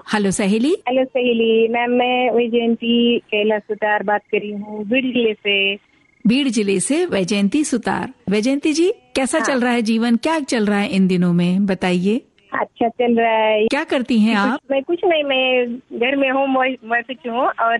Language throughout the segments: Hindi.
हेलो सहेली। हेलो सहेली मैम, मैं वैजयंती कैलाश सुतार बात कर रही हूँ बीड़ जिले से। बीड़ जिले से वैजयंती सुतार। वैजयंती जी, कैसा चल रहा है जीवन, क्या चल रहा है इन दिनों में, बताइए। अच्छा चल रहा है। क्या करती हैं आप? मैं कुछ नहीं, मैं घर में होम वाइफ हूँ और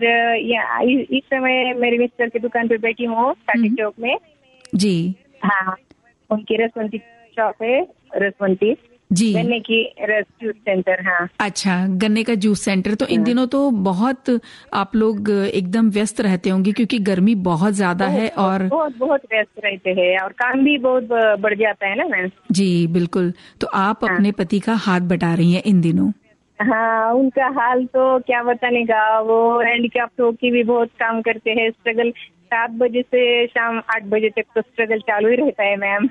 इस समय मेरे मिस्टर की दुकान पे बैठी हूँ काटी चौक में जी। हाँ, उनकी रसवंती शॉप है, रसवंती जी, गन्ने की रस जूस सेंटर। हाँ अच्छा, गन्ने का जूस सेंटर। तो इन दिनों तो बहुत आप लोग एकदम व्यस्त रहते होंगे क्योंकि गर्मी बहुत ज्यादा है और बहुत व्यस्त रहते हैं और काम भी बहुत बढ़ जाता है ना मैम। जी बिल्कुल। तो आप अपने पति का हाथ बटा रही हैं इन दिनों। हाँ, उनका हाल तो क्या बताने का, वो हैंडीकैप्ट होके भी बहुत काम करते हैं। स्ट्रगल 7 बजे से शाम 8 बजे तक तो स्ट्रगल चालू ही रहता है मैम।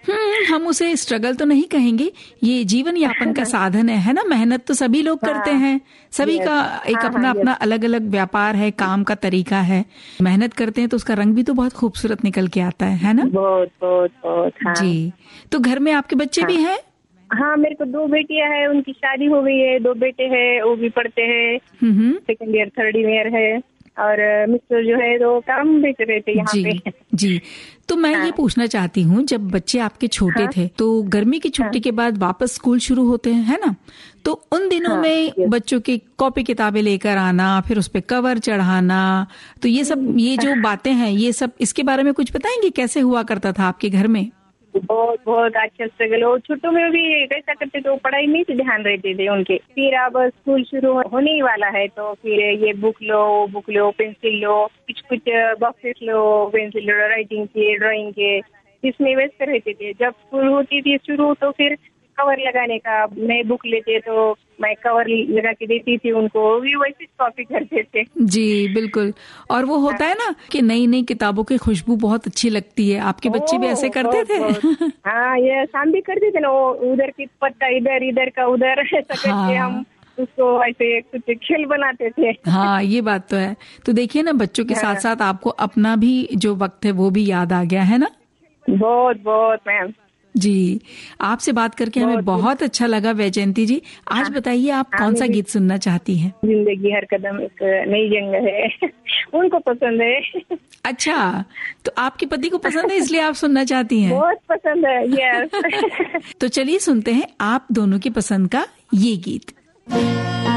हम उसे स्ट्रगल तो नहीं कहेंगे, ये जीवन यापन का साधन है ना। मेहनत तो सभी लोग करते हैं, सभी का एक अपना अपना अलग अलग व्यापार है, काम का तरीका है। मेहनत करते हैं तो उसका रंग भी तो बहुत खूबसूरत निकल के आता है ना। बहुत बहुत बहुत। हाँ। जी, तो घर में आपके बच्चे भी हैं? हाँ, मेरे को 2 बेटियां हैं, उनकी शादी हो गई है। 2 बेटे हैं, वो भी पढ़ते हैं, सेकंड ईयर थर्ड ईयर है। और मिस्टर जो है तो काम बेच रहे थे यहाँ पे। जी, तो मैं ये पूछना चाहती हूँ, जब बच्चे आपके छोटे थे तो गर्मी की छुट्टी के बाद वापस स्कूल शुरू होते हैं, है ना। तो उन दिनों में बच्चों की कॉपी किताबें लेकर आना, फिर उस पे कवर चढ़ाना, तो ये सब, ये जो बातें हैं, ये सब, इसके बारे में कुछ बताएंगे, कैसे हुआ करता था आपके घर में? बहुत बहुत अच्छा स्ट्रगल हो। छोटों में भी कैसा करते थे, पढ़ाई में से ध्यान रहते थे उनके। फिर अब स्कूल शुरू होने ही वाला है तो फिर ये बुक लो, पेंसिल लो, कुछ बॉक्सेस लो, पेंसिल लो, राइटिंग के, ड्राइंग के, इसमें व्यस्त रहते थे। जब स्कूल होती थी शुरू तो फिर कवर लगाने का, नए बुक लेते तो मैं कवर लगा के देती थी उनको, भी वैसे कॉपी करते थे। जी बिल्कुल। और वो होता है ना कि नई नई किताबों की खुशबू बहुत अच्छी लगती है। आपके बच्चे भी ऐसे करते थे? हाँ, ये शाम भी करते थे ना, वो उधर की पत्ता इधर का उधर, ऐसा करके हम उसको ऐसे कुछ खेल बनाते थे। हाँ, ये बात तो है। तो देखिए ना, बच्चों के साथ साथ आपको अपना भी जो वक्त है वो भी याद आ गया है ना। बहुत बहुत मैम जी, आपसे बात करके हमें बहुत अच्छा लगा वैजयंती जी। आज बताइए, आप कौन सा गीत सुनना चाहती हैं? जिंदगी हर कदम एक नई जंग है, उनको पसंद है। अच्छा, तो आपके पति को पसंद है इसलिए आप सुनना चाहती हैं? बहुत पसंद है, यस। तो चलिए सुनते हैं आप दोनों की पसंद का ये गीत।